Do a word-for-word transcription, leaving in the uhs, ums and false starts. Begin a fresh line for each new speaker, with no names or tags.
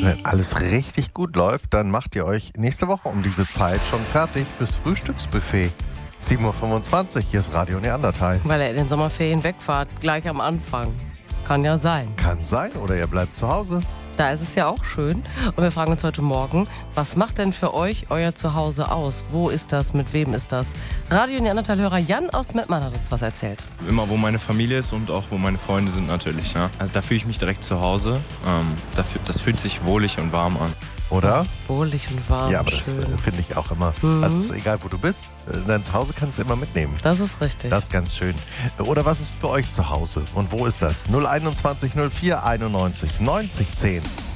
Wenn alles richtig gut läuft, dann macht ihr euch nächste Woche um diese Zeit schon fertig fürs Frühstücksbuffet. sieben Uhr fünfundzwanzig, hier ist Radio Neandertal.
Weil er in den Sommerferien wegfahrt, gleich am Anfang. Kann ja sein.
Kann sein, oder ihr bleibt zu Hause.
Da ist es ja auch schön. Und wir fragen uns heute Morgen, was macht denn für euch euer Zuhause aus? Wo ist das? Mit wem ist das? Radio Neandertal-Hörer Jan aus Mettmann hat uns was erzählt.
Immer, wo meine Familie ist und auch wo meine Freunde sind natürlich. Ja. Also da fühle ich mich direkt zu Hause. Ähm, da, das fühlt sich wohlig und warm an.
Oder?
Wohlig und warm.
Ja, aber das
schön.
finde ich auch immer.
Mhm.
Also es ist egal, wo du bist. Dein Zuhause kannst du immer mitnehmen.
Das ist richtig.
Das ist ganz schön. Oder was ist für euch zu Hause? Und wo ist das? null einundzwanzig null vier einundneunzig neunzig zehn.